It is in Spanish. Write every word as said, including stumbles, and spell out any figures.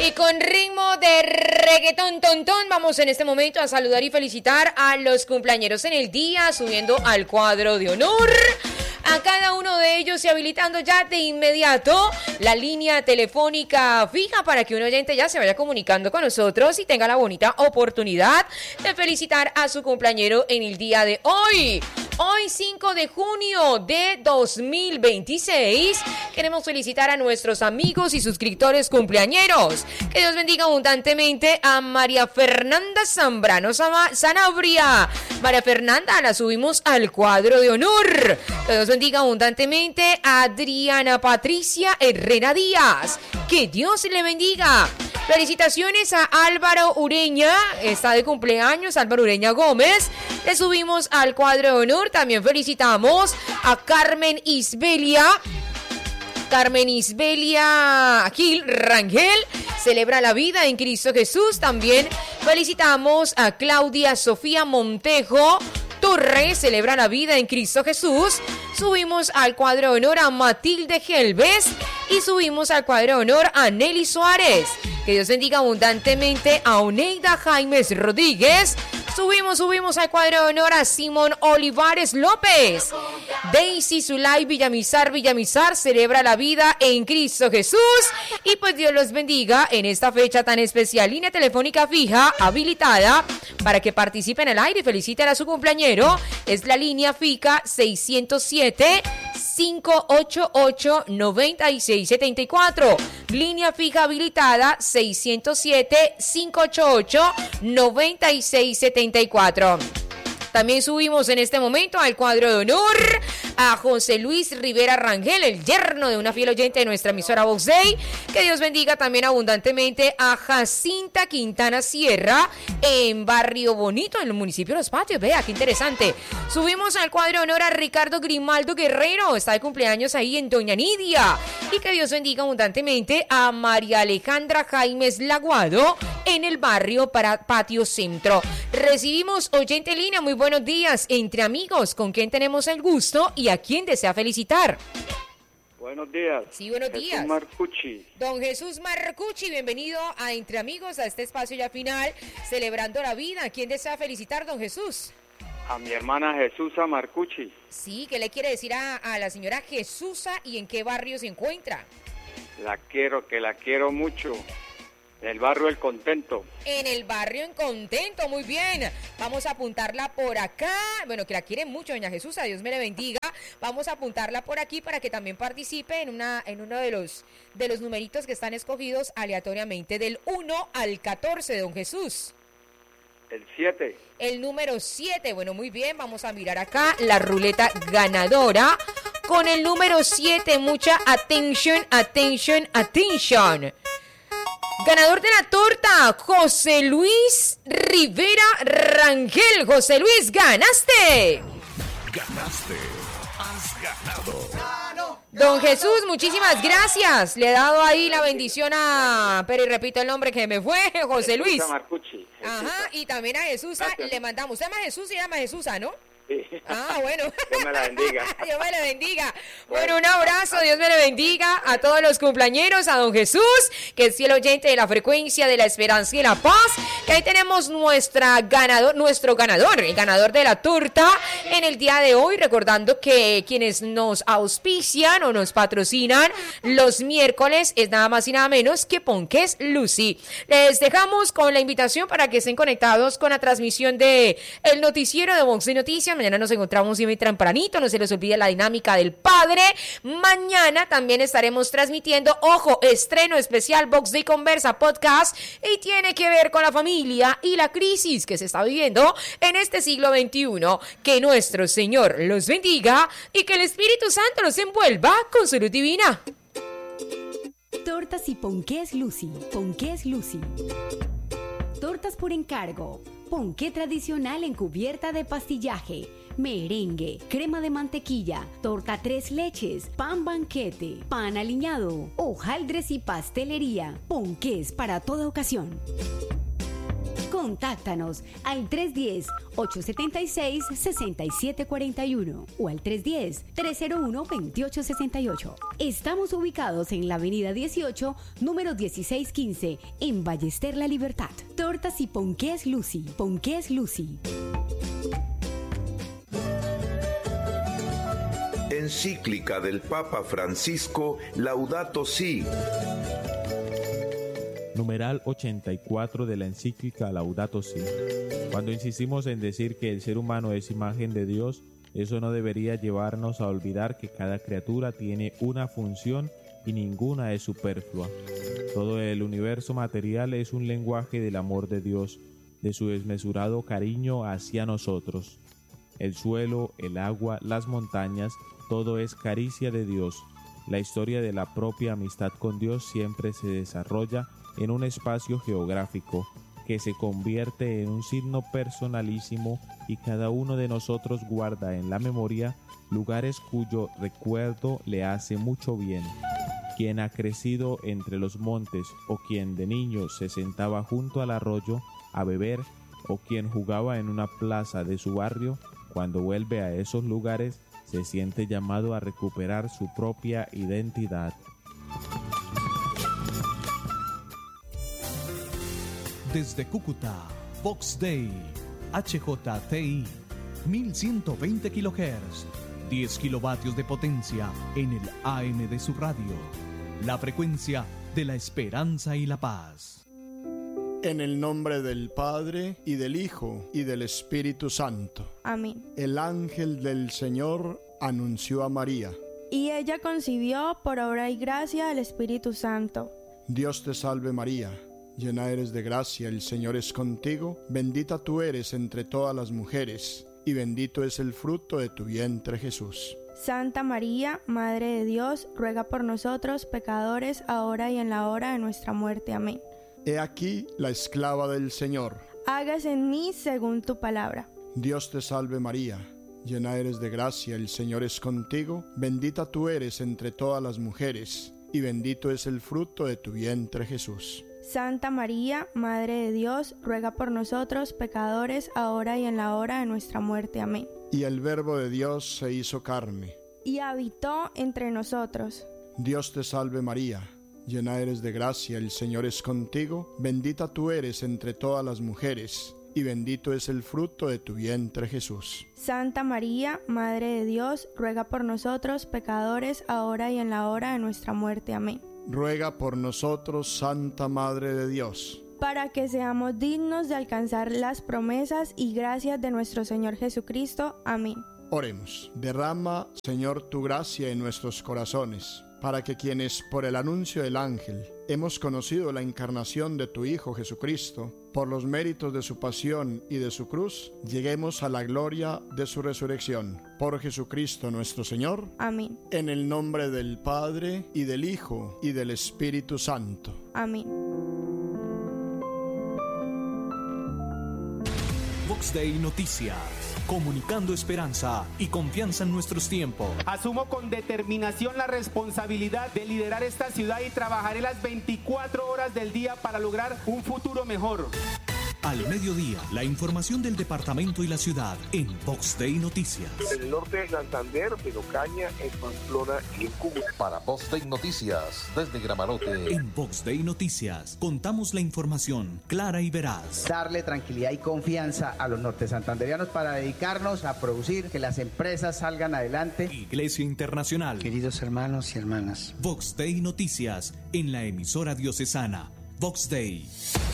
Y con ritmo de reggaetón tontón, vamos en este momento a saludar y felicitar a los cumpleañeros en el día, subiendo al cuadro de honor a cada uno de ellos y habilitando ya de inmediato la línea telefónica fija para que un oyente ya se vaya comunicando con nosotros y tenga la bonita oportunidad de felicitar a su cumpleañero en el día de hoy. Hoy cinco de junio de dos mil veintiséis queremos felicitar a nuestros amigos y suscriptores cumpleañeros. Que Dios bendiga abundantemente a María Fernanda Zambrano Sanabria. María Fernanda la subimos al cuadro de honor. Que Dios bendiga abundantemente a Adriana Patricia Herrera Díaz. Que Dios le bendiga. Felicitaciones a Álvaro Ureña, está de cumpleaños, Álvaro Ureña Gómez. Le subimos al cuadro de honor. También felicitamos a Carmen Isbelia. Carmen Isbelia Gil Rangel celebra la vida en Cristo Jesús. También felicitamos a Claudia Sofía Montejo Torres, celebra la vida en Cristo Jesús. Subimos al cuadro de honor a Matilde Gelves y subimos al cuadro de honor a Nelly Suárez. Que Dios bendiga abundantemente a Oneida Jaimes Rodríguez. Subimos, subimos al cuadro de honor a Simón Olivares López. Daisy Zulay Villamizar Villamizar celebra la vida en Cristo Jesús. Y pues Dios los bendiga en esta fecha tan especial. Línea telefónica fija habilitada para que participen al aire y feliciten a su cumpleañero. Es la línea fija seiscientos siete, cinco ocho ocho, nueve seis siete cuatro. Línea fija habilitada seiscientos siete, cinco ocho ocho, nueve seis siete cuatro. También subimos en este momento al cuadro de honor a José Luis Rivera Rangel, el yerno de una fiel oyente de nuestra emisora Vox Day. Que Dios bendiga también abundantemente a Jacinta Quintana Sierra en Barrio Bonito, en el municipio de Los Patios. Vea, qué interesante. Subimos al cuadro de honor a Ricardo Grimaldo Guerrero, está de cumpleaños ahí en Doña Nidia. Y que Dios bendiga abundantemente a María Alejandra Jaimes Laguado en el barrio para Patio Centro. Recibimos oyente en línea, muy buenos días, entre amigos, ¿con quién tenemos el gusto y a quién desea felicitar? Buenos días. Sí, buenos Jesús días. Marcucci. Don Jesús Marcucci, bienvenido a Entre Amigos, a este espacio ya final, celebrando la vida. ¿A quién desea felicitar, don Jesús? A mi hermana Jesusa Marcucci. Sí, ¿qué le quiere decir a, a la señora Jesusa y en qué barrio se encuentra? La quiero, que la quiero mucho. El barrio El Contento. En el barrio En Contento, muy bien. Vamos a apuntarla por acá. Bueno, que la quiere mucho, doña Jesús, Dios me le bendiga. Vamos a apuntarla por aquí para que también participe en una en uno de los de los numeritos que están escogidos aleatoriamente del uno al catorce, don Jesús. El siete. El número siete, bueno, muy bien. Vamos a mirar acá la ruleta ganadora con el número siete. Mucha atención, atención, atención. Ganador de la torta, José Luis Rivera Rangel. José Luis, ganaste. Ganaste. Has ganado. Don Jesús, muchísimas gracias. Le he dado ahí la bendición a... Pero y repito el nombre que me fue, José Luis. Jesusa Marcucci. Jesusa. Ajá, y también a Jesusa Gracias. le mandamos. Usted llama Jesús y llama Jesusa, ¿no? Sí. Ah, bueno. Dios me la bendiga. Dios me la bendiga. Bueno, Bueno. un abrazo, Dios me la bendiga a todos los cumpleañeros, a don Jesús, que es fiel oyente de la frecuencia de la esperanza y la paz. Que ahí tenemos nuestra ganador, nuestro ganador, el ganador de la torta en el día de hoy, recordando que quienes nos auspician o nos patrocinan los miércoles es nada más y nada menos que Ponques Lucy. Les dejamos con la invitación para que estén conectados con la transmisión de el noticiero de Vox de Noticias. Mañana nos encontramos muy tempranito, no se les olvide la dinámica del padre. Mañana también estaremos transmitiendo, ojo, estreno especial Vox Day Conversa Podcast y tiene que ver con la familia y la crisis que se está viviendo en este siglo veintiuno. Que nuestro Señor los bendiga y que el Espíritu Santo los envuelva con su luz divina. Tortas y Ponqués Lucy. Ponqués Lucy. Tortas por encargo. Ponqué tradicional en cubierta de pastillaje, merengue, crema de mantequilla, torta tres leches, pan banquete, pan aliñado, hojaldres y pastelería. Ponqués para toda ocasión. Con Contáctanos al tres uno cero, ocho siete seis, seis siete cuatro uno o al tres uno cero, tres cero uno, dos ocho seis ocho. Estamos ubicados en la avenida dieciocho, número dieciséis quince, en Ballester La Libertad. Tortas y Ponqués Lucy. Ponqués Lucy. Encíclica del Papa Francisco Laudato Si. Numeral ochenta y cuatro de la encíclica Laudato Si. Cuando insistimos en decir que el ser humano es imagen de Dios, eso no debería llevarnos a olvidar que cada criatura tiene una función y ninguna es superflua. Todo el universo material es un lenguaje del amor de Dios, de su desmesurado cariño hacia nosotros. El suelo, el agua, las montañas, todo es caricia de Dios. La historia de la propia amistad con Dios siempre se desarrolla en un espacio geográfico que se convierte en un signo personalísimo y cada uno de nosotros guarda en la memoria lugares cuyo recuerdo le hace mucho bien. Quien ha crecido entre los montes o quien de niño se sentaba junto al arroyo a beber o quien jugaba en una plaza de su barrio, cuando vuelve a esos lugares se siente llamado a recuperar su propia identidad. Desde Cúcuta, Vox Day, H J T I, mil ciento veinte kilohertz, diez kilovatios de potencia en el A M de su radio. La frecuencia de la esperanza y la paz. En el nombre del Padre, y del Hijo, y del Espíritu Santo. Amén. El ángel del Señor anunció a María. Y ella concibió por obra y gracia del Espíritu Santo. Dios te salve María, llena eres de gracia, el Señor es contigo, bendita tú eres entre todas las mujeres, y bendito es el fruto de tu vientre Jesús. Santa María, Madre de Dios, ruega por nosotros pecadores, ahora y en la hora de nuestra muerte. Amén. He aquí la esclava del Señor. Hágase en mí según tu palabra. Dios te salve María, llena eres de gracia, el Señor es contigo, bendita tú eres entre todas las mujeres, y bendito es el fruto de tu vientre Jesús. Santa María, Madre de Dios, ruega por nosotros pecadores, ahora y en la hora de nuestra muerte. Amén. Y el Verbo de Dios se hizo carne, y habitó entre nosotros. Dios te salve María, llena eres de gracia, el Señor es contigo, bendita tú eres entre todas las mujeres, y bendito es el fruto de tu vientre Jesús. Santa María, Madre de Dios, ruega por nosotros pecadores, ahora y en la hora de nuestra muerte. Amén. Ruega por nosotros, Santa Madre de Dios, para que seamos dignos de alcanzar las promesas y gracias de nuestro Señor Jesucristo. Amén. Oremos. Derrama, Señor, tu gracia en nuestros corazones, para que quienes por el anuncio del ángel hemos conocido la encarnación de tu Hijo Jesucristo, por los méritos de su pasión y de su cruz, lleguemos a la gloria de su resurrección. Por Jesucristo nuestro Señor. Amén. En el nombre del Padre, y del Hijo, y del Espíritu Santo. Amén. Vox Day Noticias, comunicando esperanza y confianza en nuestros tiempos. Asumo con determinación la responsabilidad de liderar esta ciudad y trabajaré las veinticuatro horas del día para lograr un futuro mejor. Al mediodía, la información del departamento y la ciudad en Vox Day Noticias. En el norte de Santander, en Ocaña, en Pamplona y en Cúcuta. Para Vox Day Noticias, desde Gramarote. En Vox Day Noticias, contamos la información clara y veraz. Darle tranquilidad y confianza a los norte santanderianos para dedicarnos a producir, que las empresas salgan adelante. Iglesia Internacional. Queridos hermanos y hermanas. Vox Day Noticias, en la emisora diocesana. Vox Day.